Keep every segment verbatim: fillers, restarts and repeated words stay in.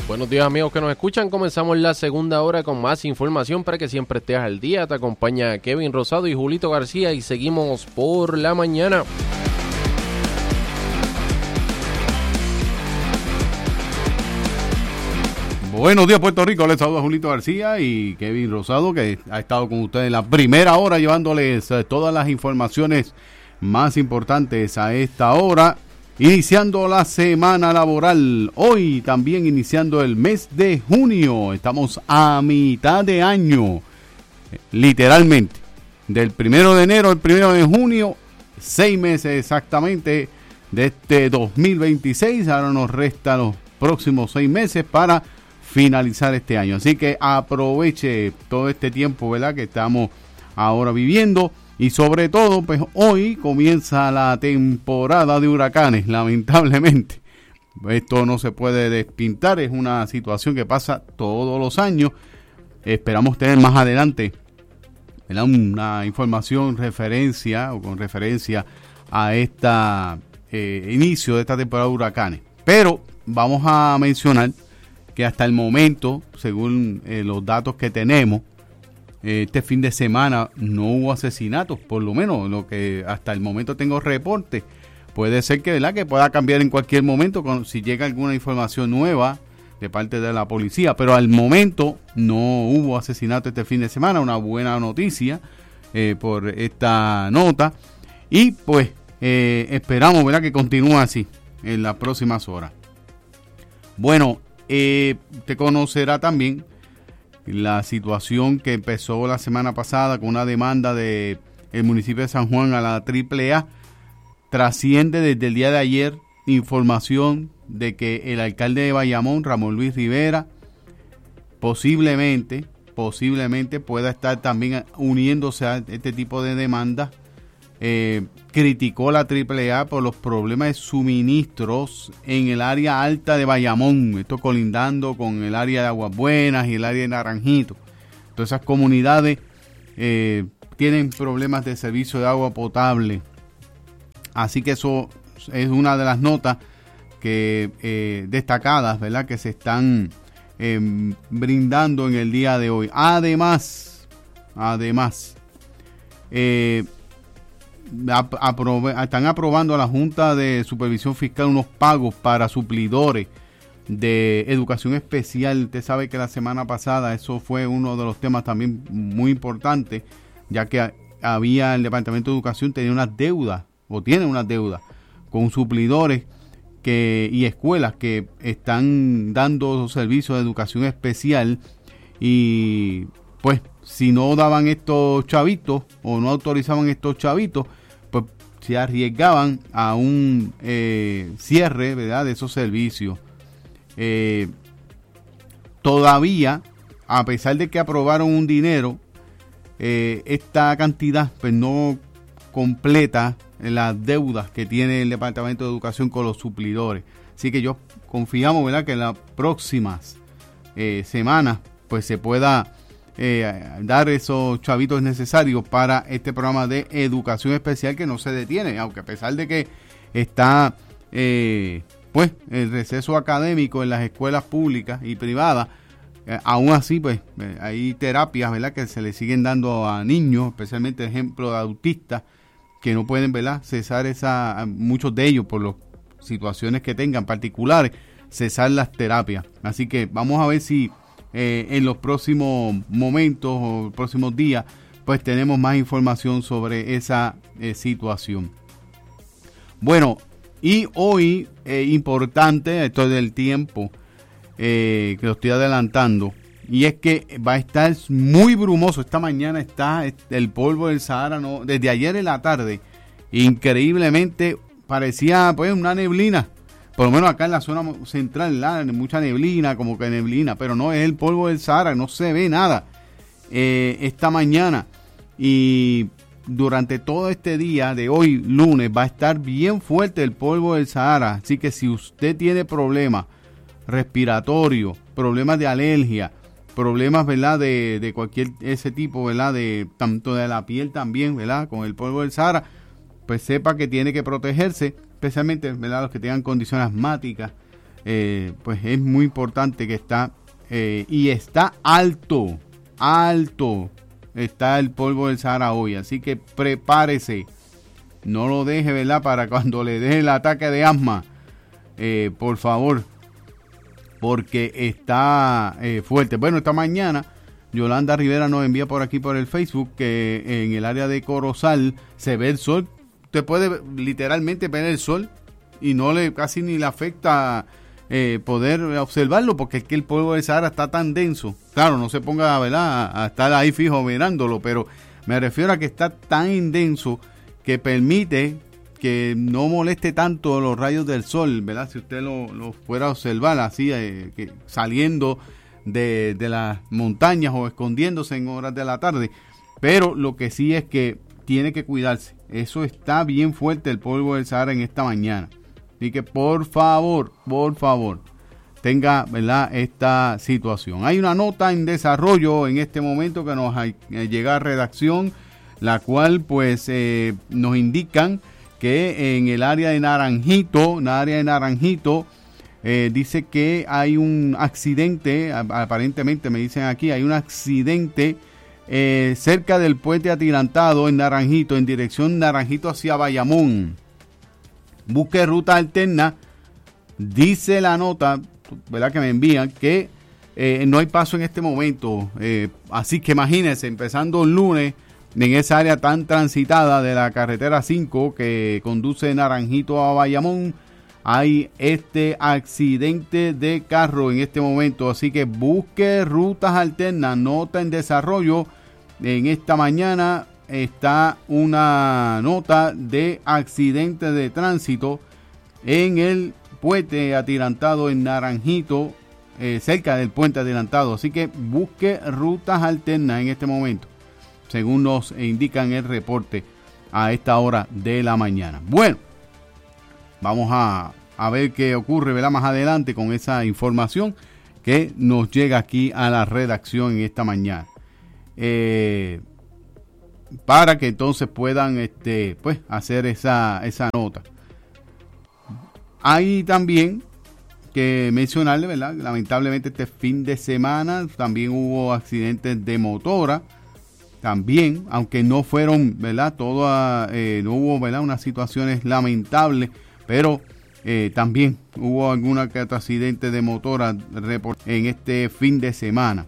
Buenos días, amigos que nos escuchan. Comenzamos la segunda hora con más información para que siempre estés al día. Te acompaña Kevin Rosado y Julito García y seguimos por la mañana. Buenos días, Puerto Rico. Les saluda Julito García y Kevin Rosado, que ha estado con ustedes en la primera hora llevándoles eh, todas las informaciones más importantes a esta hora. Iniciando la semana laboral, hoy también iniciando el mes de junio, estamos a mitad de año, literalmente, del primero de enero al primero de junio, seis meses exactamente de este dos mil veintiséis, ahora nos restan los próximos seis meses para finalizar este año, así que aproveche todo este tiempo, ¿verdad?, que estamos ahora viviendo. Y sobre todo, pues hoy comienza la temporada de huracanes, lamentablemente. Esto no se puede despintar, es una situación que pasa todos los años. Esperamos tener más adelante, ¿verdad?, una información referencia o con referencia a este eh, inicio de esta temporada de huracanes. Pero vamos a mencionar que hasta el momento, según eh, los datos que tenemos, este fin de semana no hubo asesinatos, por lo menos lo que hasta el momento tengo reporte. Puede ser que, ¿verdad?, que pueda cambiar en cualquier momento con, si llega alguna información nueva de parte de la policía, pero al momento no hubo asesinato este fin de semana. Una buena noticia eh, por esta nota y pues eh, esperamos, ¿verdad?, que continúe así en las próximas horas. Bueno, eh, te conocerá también la situación que empezó la semana pasada con una demanda de el municipio de San Juan a la triple A. Trasciende desde el día de ayer información de que el alcalde de Bayamón, Ramón Luis Rivera, posiblemente, posiblemente pueda estar también uniéndose a este tipo de demandas. Eh, criticó la triple A por los problemas de suministros en el área alta de Bayamón, esto colindando con el área de Aguas Buenas y el área de Naranjito. Todas esas comunidades eh, tienen problemas de servicio de agua potable, así que eso es una de las notas que eh, destacadas, ¿verdad?, que se están eh, brindando en el día de hoy. Además, además, eh, Aprobe, están aprobando a la Junta de Supervisión Fiscal unos pagos para suplidores de educación especial. Usted sabe que la semana pasada eso fue uno de los temas también muy importantes, ya que había el Departamento de Educación tenía unas deudas o tiene unas deudas con suplidores que y escuelas que están dando servicios de educación especial y pues si no daban estos chavitos o no autorizaban estos chavitos, pues se arriesgaban a un eh, cierre, ¿verdad?, de esos servicios. Eh, todavía, a pesar de que aprobaron un dinero, eh, esta cantidad pues no completa las deudas que tiene el Departamento de Educación con los suplidores. Así que yo confiamos, ¿verdad?, que en las próximas eh, semanas pues se pueda Eh, dar esos chavitos necesarios para este programa de educación especial que no se detiene, aunque a pesar de que está eh, pues el receso académico en las escuelas públicas y privadas, eh, aún así pues eh, hay terapias, ¿verdad?, que se le siguen dando a niños, especialmente ejemplo de autistas que no pueden, ¿verdad?, cesar esa, muchos de ellos por las situaciones que tengan particulares, cesar las terapias. Así que vamos a ver si Eh, en los próximos momentos o próximos días pues tenemos más información sobre esa eh, situación. Bueno, y hoy eh, importante, esto es del tiempo eh, que lo estoy adelantando, y es que va a estar muy brumoso. Esta mañana está el polvo del Sahara, no, desde ayer en la tarde increíblemente parecía pues una neblina. Por lo menos acá en la zona central, ¿la? Mucha neblina, como que neblina, pero no es el polvo del Sahara, no se ve nada eh, esta mañana. Y durante todo este día de hoy, lunes, va a estar bien fuerte el polvo del Sahara. Así que si usted tiene problemas respiratorios, problemas de alergia, problemas, ¿verdad?, de, de cualquier ese tipo, ¿verdad?, de tanto de la piel también, ¿verdad?, con el polvo del Sahara, pues sepa que tiene que protegerse, especialmente, ¿verdad?, los que tengan condiciones asmáticas, eh, pues es muy importante que está, eh, y está alto, alto, está el polvo del Sahara hoy, así que prepárese, no lo deje, ¿verdad?, para cuando le dé el ataque de asma, eh, por favor, porque está eh, fuerte. Bueno, esta mañana Yolanda Rivera nos envía por aquí por el Facebook que en el área de Corozal se ve el sol. Usted puede literalmente ver el sol y no le casi ni le afecta eh, poder observarlo, porque es que el polvo del Sahara está tan denso. Claro, no se ponga, ¿verdad?, a, a estar ahí fijo mirándolo, pero me refiero a que está tan denso que permite que no moleste tanto los rayos del sol, ¿verdad? Si usted lo, lo fuera a observar así, eh, que saliendo de, de las montañas o escondiéndose en horas de la tarde. Pero lo que sí es que tiene que cuidarse. Eso está bien fuerte, el polvo del Sahara en esta mañana. Así que por favor, por favor, tenga, ¿verdad?, esta situación. Hay una nota en desarrollo en este momento que nos llega a redacción, la cual pues eh, nos indican que en el área de Naranjito, en el área de Naranjito, eh, dice que hay un accidente, aparentemente me dicen aquí, hay un accidente eh, cerca del puente atirantado en Naranjito, en dirección Naranjito hacia Bayamón. Busque ruta alterna, dice la nota, ¿verdad?, que me envían, que eh, no hay paso en este momento, eh, así que imagínense, empezando el lunes, en esa área tan transitada de la carretera cinco que conduce de Naranjito a Bayamón, hay este accidente de carro en este momento, así que busque rutas alternas. Nota en desarrollo, en esta mañana está una nota de accidente de tránsito en el puente atirantado en Naranjito, eh, cerca del puente atirantado, así que busque rutas alternas en este momento, según nos indican el reporte a esta hora de la mañana. Bueno, vamos a, a ver qué ocurre, ¿verdad?, más adelante con esa información que nos llega aquí a la redacción en esta mañana. Eh, para que entonces puedan este, pues, hacer esa, esa nota. Hay también que mencionarle, ¿verdad?, lamentablemente este fin de semana también hubo accidentes de motora. También, aunque no fueron, ¿verdad?, todas, eh, no hubo, ¿verdad?, unas situaciones lamentables, pero eh, también hubo alguna que otro accidente de motora en este fin de semana.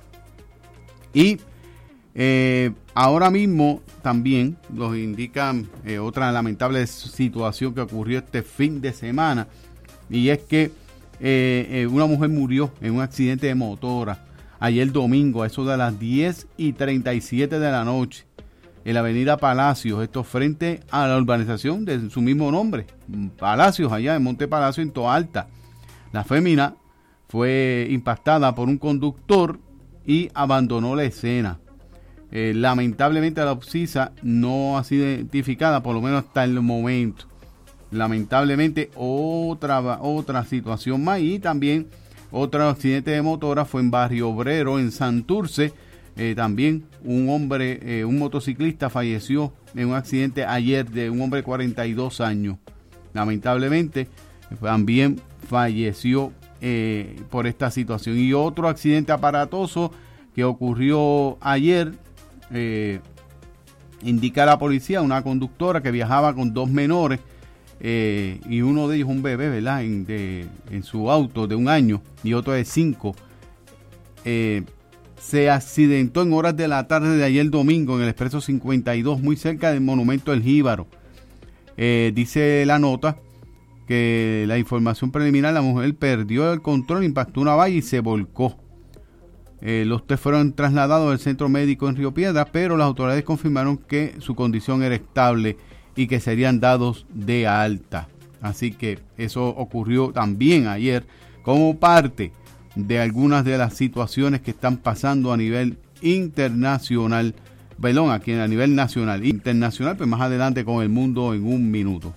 Y eh, ahora mismo también nos indican eh, otra lamentable situación que ocurrió este fin de semana, y es que eh, eh, una mujer murió en un accidente de motora ayer domingo, a eso de las diez y treinta y siete de la noche, en la avenida Palacios, esto frente a la urbanización de su mismo nombre, Palacios, allá en Monte Palacio, en Toalta. La fémina fue impactada por un conductor y abandonó la escena. Eh, lamentablemente la ocisa no ha sido identificada, por lo menos hasta el momento. Lamentablemente otra, otra situación más, y también otro accidente de motora fue en Barrio Obrero, en Santurce. Eh, también un hombre, eh, un motociclista falleció en un accidente ayer de un hombre de cuarenta y dos años. Lamentablemente también falleció eh, por esta situación. Y otro accidente aparatoso que ocurrió ayer, eh, indica la policía, una conductora que viajaba con dos menores, Eh, y uno de ellos un bebé, ¿verdad?, en, de, en su auto de un año, y otro de cinco, eh, se accidentó en horas de la tarde de ayer domingo en el expreso cincuenta y dos, muy cerca del monumento El Jíbaro. Eh, dice la nota que la información preliminar, la mujer perdió el control, impactó una valla y se volcó. Eh, los tres fueron trasladados al centro médico en Río Piedras, pero las autoridades confirmaron que su condición era estable y que serían dados de alta. Así que eso ocurrió también ayer como parte de algunas de las situaciones que están pasando a nivel internacional, perdón, aquí a nivel nacional, internacional, pues más adelante con El Mundo en un minuto.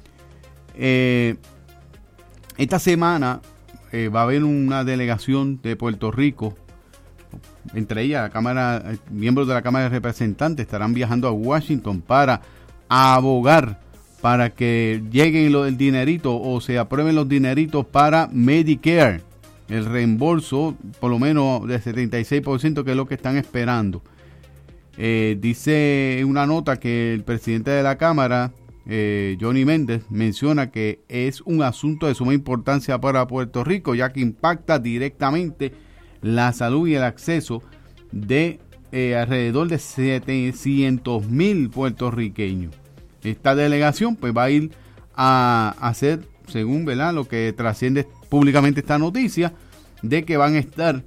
Eh, esta semana eh, va a haber una delegación de Puerto Rico, entre ellas la Cámara, miembros de la Cámara de Representantes estarán viajando a Washington para a abogar para que lleguen lo, el dinerito o se aprueben los dineritos para Medicare, el reembolso por lo menos del setenta y seis por ciento, que es lo que están esperando. Eh, dice una nota que el presidente de la Cámara, eh, Johnny Méndez, menciona que es un asunto de suma importancia para Puerto Rico, ya que impacta directamente la salud y el acceso de eh, alrededor de setecientos mil puertorriqueños. Esta delegación pues va a ir a hacer, según ¿verdad? Lo que trasciende públicamente esta noticia, de que van a estar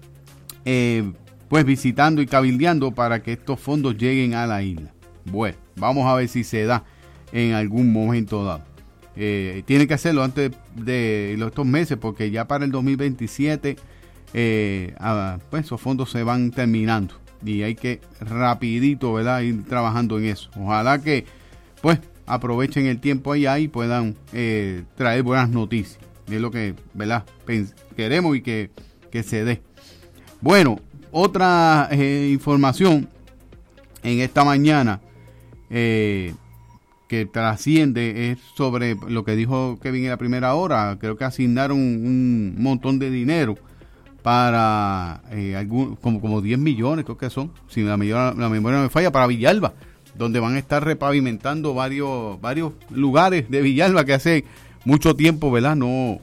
eh, pues visitando y cabildeando para que estos fondos lleguen a la isla. Bueno, vamos a ver si se da en algún momento dado. Eh, tiene que hacerlo antes de estos meses, porque ya para el dos mil veintisiete eh, ah, pues esos fondos se van terminando y hay que rapidito, ¿verdad?, ir trabajando en eso. Ojalá que pues aprovechen el tiempo allá y puedan eh, traer buenas noticias. Es lo que, ¿verdad?, queremos y que, que se dé. Bueno, otra eh, información en esta mañana eh, que trasciende es sobre lo que dijo Kevin en la primera hora. Creo que asignaron un, un montón de dinero para eh, algún, como, como diez millones, creo que son, si la, mayor, la memoria no me falla, para Villalba, donde van a estar repavimentando varios varios lugares de Villalba que hace mucho tiempo, ¿verdad?, no,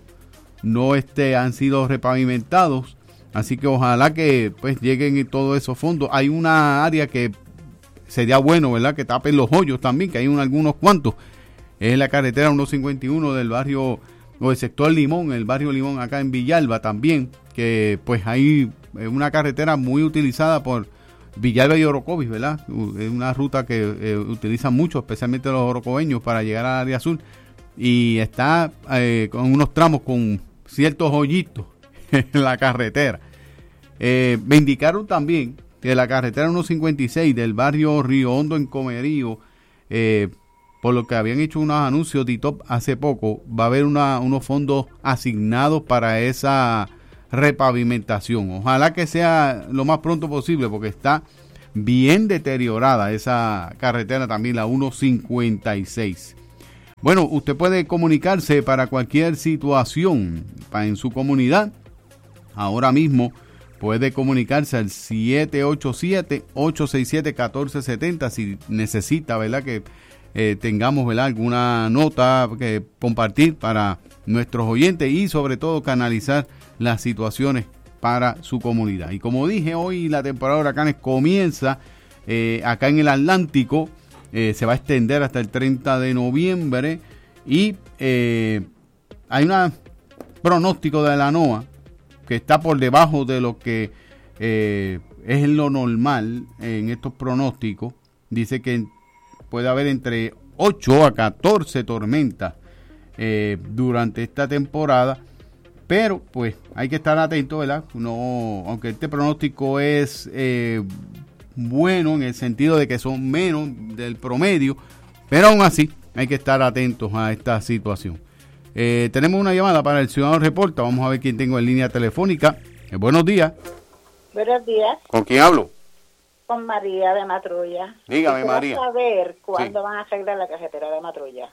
no este, han sido repavimentados. Así que ojalá que pues lleguen todos esos fondos. Hay una área que sería bueno, ¿verdad?, que tapen los hoyos también, que hay un, algunos cuantos. Es la carretera ciento cincuenta y uno del barrio, o el sector Limón, el barrio Limón acá en Villalba también, que pues hay una carretera muy utilizada por Villalba y Orocovis, ¿verdad? Es una ruta que eh, utilizan mucho, especialmente los orocobeños, para llegar al área azul. Y está eh, con unos tramos con ciertos hoyitos en la carretera. Eh, me indicaron también que la carretera ciento cincuenta y seis del barrio Río Hondo en Comerío, eh, por lo que habían hecho unos anuncios de I T O P hace poco, va a haber una, unos fondos asignados para esa repavimentación. Ojalá que sea lo más pronto posible, porque está bien deteriorada esa carretera también, la ciento cincuenta y seis. Bueno, usted puede comunicarse para cualquier situación en su comunidad. Ahora mismo puede comunicarse al siete ocho siete, ocho seis siete, uno cuatro siete cero si necesita, ¿verdad?, que eh, tengamos, ¿verdad?, alguna nota que compartir para nuestros oyentes y sobre todo canalizar las situaciones para su comunidad. Y como dije, hoy la temporada de huracanes comienza eh, acá en el Atlántico. Eh, se va a extender hasta el treinta de noviembre y eh, hay un pronóstico de la NOAA que está por debajo de lo que eh, es lo normal en estos pronósticos. Dice que puede haber entre ocho a catorce tormentas eh, durante esta temporada, pero pues hay que estar atentos, ¿verdad? No, aunque este pronóstico es eh, bueno en el sentido de que son menos del promedio, pero aún así hay que estar atentos a esta situación. Eh, tenemos una llamada para el Ciudadano Reporta. Vamos a ver quién tengo en línea telefónica. Eh, buenos días. Buenos días. ¿Con quién hablo? Con María de Matrulla. Dígame, María. Quiero saber cuándo Sí. van a arreglar la carretera de Matrulla.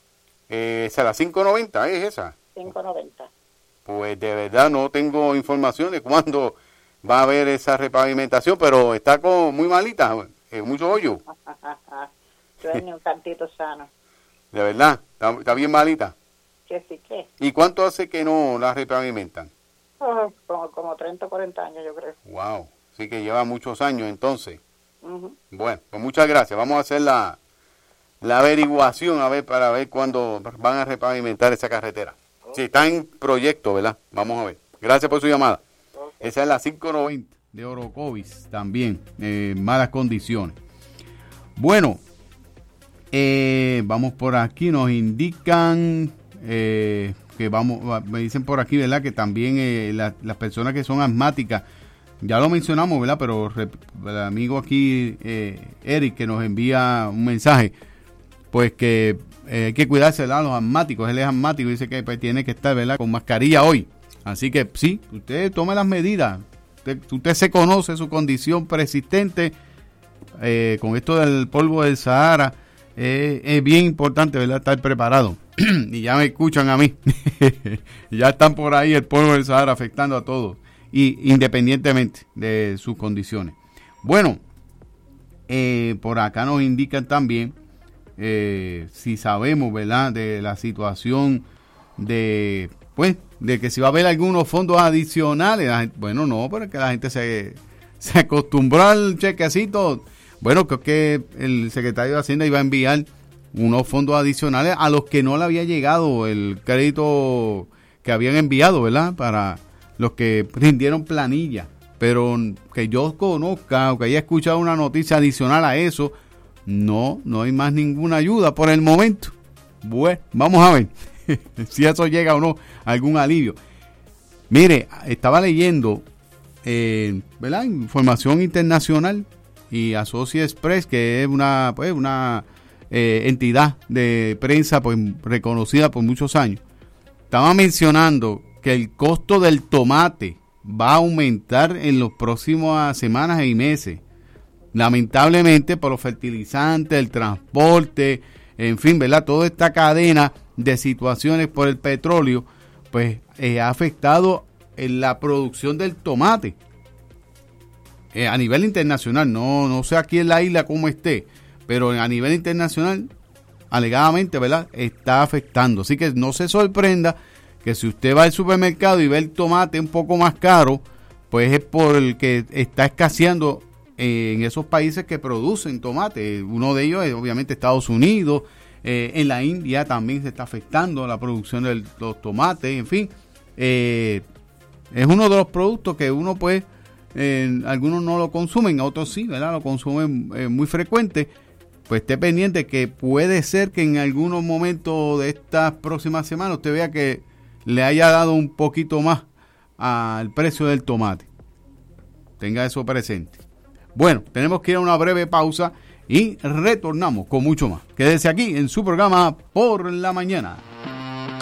Eh, ¿Es a la cinco noventa? ¿Es esa? cinco noventa. Pues de verdad no tengo información de cuándo va a haber esa repavimentación, pero está con muy malita, eh, mucho hoyo. Sueño un cantito sano. De verdad, está, está bien malita. Que sí que. ¿Y cuánto hace que no la repavimentan? Oh, como, como treinta o cuarenta años, yo creo. Wow, sí que lleva muchos años entonces. Uh-huh. Bueno, pues muchas gracias. Vamos a hacer la, la averiguación a ver para ver cuándo van a repavimentar esa carretera. Sí, está en proyecto, ¿verdad? Vamos a ver. Gracias por su llamada. Okay. Esa es la cinco noventa de Orocovis también, en eh, malas condiciones. Bueno, eh, vamos por aquí, nos indican eh, que vamos, me dicen por aquí, ¿verdad? Que también eh, la, las personas que son asmáticas, ya lo mencionamos, ¿verdad? Pero el amigo aquí, eh, Eric, que nos envía un mensaje, pues que eh, hay que cuidarse, ¿verdad?, los asmáticos. Él es asmático y dice que pues, tiene que estar, ¿verdad?, con mascarilla hoy. Así que sí, usted tome las medidas. Usted, usted se conoce su condición persistente eh, con esto del polvo del Sahara eh, es bien importante, ¿verdad?, estar preparado. Y ya me escuchan a mí. Ya están por ahí el polvo del Sahara afectando a todos, y independientemente de sus condiciones. Bueno, eh, por acá nos indican también, eh, si sabemos, ¿verdad?, de la situación de, pues, de que si va a haber algunos fondos adicionales. La gente, bueno, no, porque la gente se, se acostumbró al chequecito. Bueno, creo que el secretario de Hacienda iba a enviar unos fondos adicionales a los que no le había llegado el crédito que habían enviado, ¿verdad?, para los que rindieron planilla. Pero que yo conozca o que haya escuchado una noticia adicional a eso, no, no hay más ninguna ayuda por el momento. Bueno, vamos a ver si eso llega o no, algún alivio. Mire, estaba leyendo, eh, ¿verdad?, información internacional, y Associated Press, que es una, pues, una eh, entidad de prensa, pues, reconocida por muchos años, estaba mencionando que el costo del tomate va a aumentar en las próximas semanas y meses. Lamentablemente, por los fertilizantes, el transporte, en fin, ¿verdad?, toda esta cadena de situaciones por el petróleo, pues eh, ha afectado en la producción del tomate. Eh, a nivel internacional, no, no sé aquí en la isla cómo esté, pero a nivel internacional, alegadamente, ¿verdad?, está afectando. Así que no se sorprenda que si usted va al supermercado y ve el tomate un poco más caro, pues es por el que está escaseando eh, en esos países que producen tomate. Uno de ellos es obviamente Estados Unidos. Eh, en la India también se está afectando la producción de los tomates. En fin, eh, es uno de los productos que uno, pues, eh, algunos no lo consumen, otros sí, ¿verdad?, lo consumen eh, muy frecuente. Pues esté pendiente que puede ser que en algunos momentos de estas próximas semanas usted vea que le haya dado un poquito más al precio del tomate. Tenga eso presente. Bueno, tenemos que ir a una breve pausa y retornamos con mucho más. Quédese aquí en su programa Por la Mañana.